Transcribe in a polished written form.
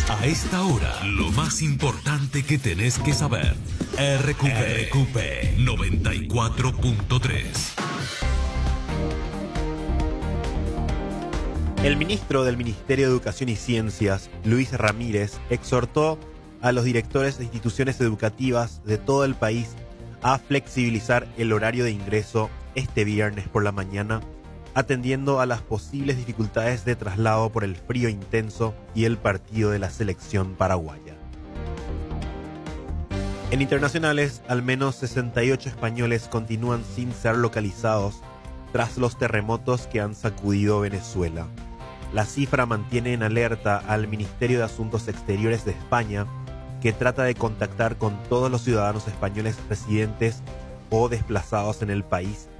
A esta hora, lo más importante que tenés que saber. RQP 94.3. El ministro del Ministerio de Educación y Ciencias, Luis Ramírez, exhortó a los directores de instituciones educativas de todo el país a flexibilizar el horario de ingreso este viernes por la mañana, atendiendo a las posibles dificultades de traslado por el frío intenso y el partido de la selección paraguaya. En internacionales, al menos 68 españoles continúan sin ser localizados tras los terremotos que han sacudido Venezuela. La cifra mantiene en alerta al Ministerio de Asuntos Exteriores de España, que trata de contactar con todos los ciudadanos españoles residentes o desplazados en el país